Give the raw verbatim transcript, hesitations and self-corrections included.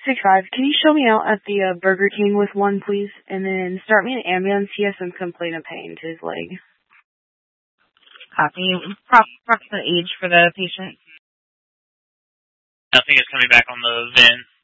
six five. Can you show me out at the uh, Burger King with one, please? And then start me an ambulance. He has some complaint of pain to his leg. Copy. Approximate age for the patient? Nothing is coming back on the V I N.